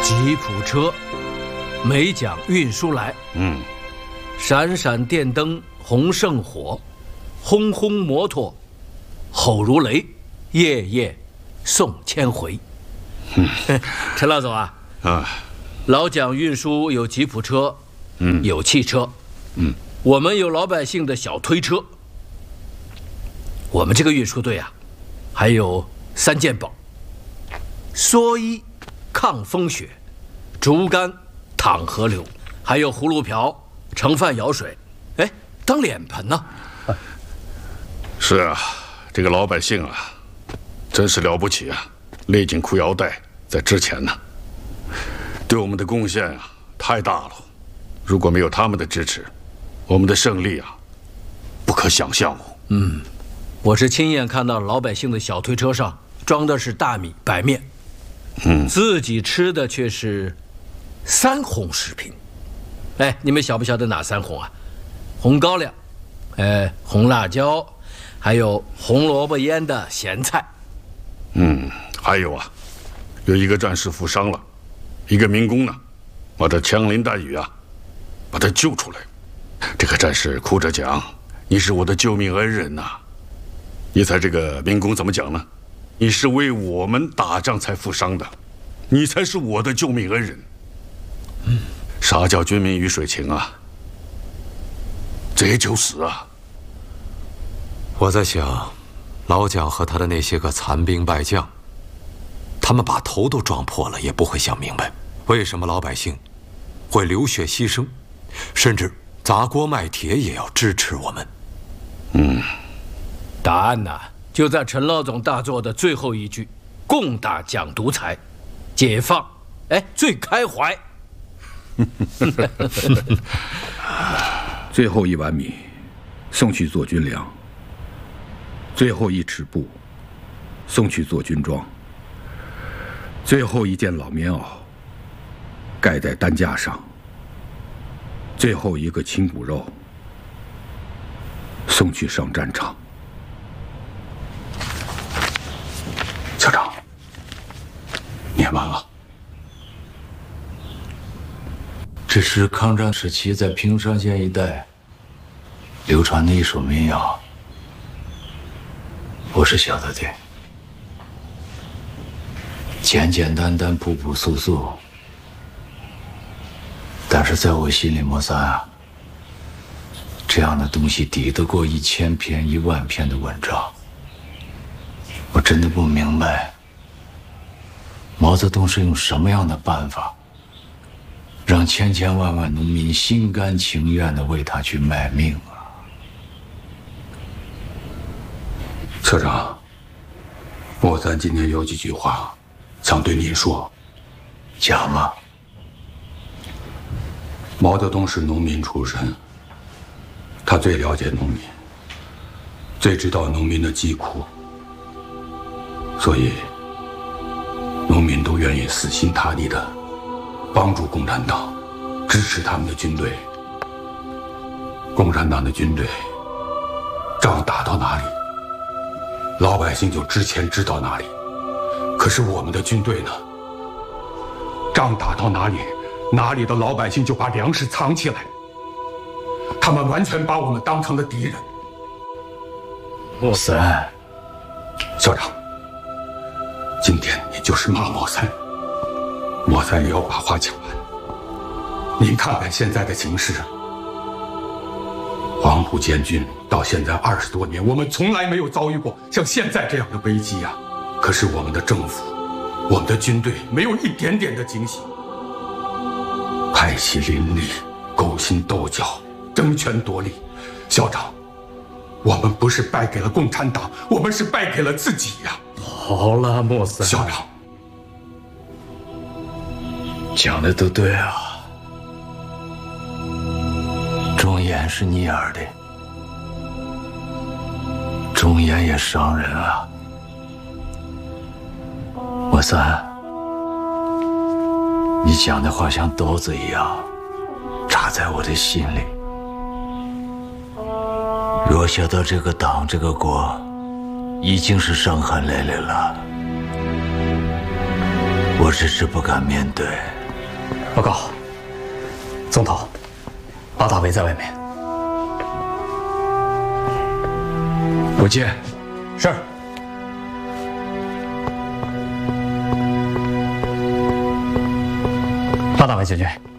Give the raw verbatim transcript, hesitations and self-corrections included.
吉普车，美奖运输来。 嗯， 闪闪电灯红胜火，轰轰摩托吼如雷，夜夜送千回。嗯，陈老总啊， 啊， 老蒋运输有吉普车，嗯，有汽车， 嗯， 我们有老百姓的小推车。我们这个运输队啊，还有三件宝：蓑衣抗风雪，竹竿挡河流，还有葫芦瓢盛饭舀水，哎，当脸盆呢。 是啊，这个老百姓啊，真是了不起啊！勒紧裤腰带在之前呢，对我们的贡献啊太大了。如果没有他们的支持，我们的胜利啊不可想象哦。 嗯，我是亲眼看到老百姓的小推车上装的是大米、白面，嗯，自己吃的却是三红食品。哎，你们晓不晓得哪三红啊？红高粱，哎，红辣椒，还有红萝卜腌的咸菜。 嗯，还有啊，有一个战士负伤了，一个民工呢，我的枪林弹雨啊，把他救出来。这个战士哭着讲：“你是我的救命恩人呐！”你猜这个民工怎么讲呢？你是为我们打仗才负伤的，你才是我的救命恩人。嗯，啥叫军民鱼水情啊？这就是啊。 我在想，老蒋和他的那些个残兵败将，他们把头都撞破了，也不会想明白，为什么老百姓会流血牺牲，甚至砸锅卖铁也要支持我们。 嗯， 答案呢，就在陈老总大作的最后一句：共打蒋独裁，解放，哎，最开怀。 最后一碗米，送去做军粮；最后一尺布，送去做军装；最后一件老棉袄，盖在担架上；最后一个亲骨肉，送去上战场。校长，念完了。 这是抗战时期在平山县一带流传的一首民谣，我是晓得的。简简单单，朴朴素素，但是在我心里，莫三啊，这样的东西抵得过一千篇、一万篇的文章。我真的不明白，毛泽东是用什么样的办法，让千千万万农民心甘情愿地为他去卖命啊！ 社长，莫三今天有几句话想对您说。 讲啊。 毛泽东是农民出身，他最了解农民，最知道农民的疾苦，所以农民都愿意死心塌地的帮助共产党，支持他们的军队。共产党的军队仗打到哪里，老百姓就之前知道哪里。可是我们的军队呢？仗打到哪里，哪里的老百姓就把粮食藏起来。他们完全把我们当成了敌人。 莫三， 校长，今天你就是骂莫三，莫三也要把话讲完。您看看现在的形势，黄埔建军到现在二十多年，我们从来没有遭遇过像现在这样的危机呀。可是我们的政府，我们的军队没有一点点的警醒，派系林立，勾心斗角，争权夺利。校长，我们不是败给了共产党，我们是败给了自己呀。 好了，莫三， 校长， 讲的都对啊。忠言是逆耳的，忠言也伤人啊。莫三，你讲的话像刀子一样插在我的心里。若晓得这个党这个国已经是伤痕累累了， 我只是不敢面对。 报告，总统，八大伟在外面。 不见。 是。八大伟将军。